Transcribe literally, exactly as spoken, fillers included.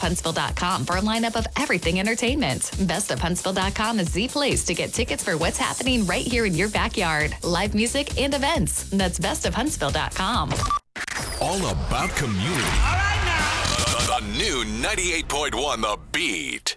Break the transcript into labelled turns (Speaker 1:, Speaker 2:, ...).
Speaker 1: Huntsville dot com for a lineup of everything entertainment. Best of Huntsville dot com is the place to get tickets for what's happening right here in your backyard. Live music and events. That's Best of Huntsville dot com.
Speaker 2: All about community.
Speaker 3: All right now.
Speaker 2: The, the new ninety-eight point one The Beat.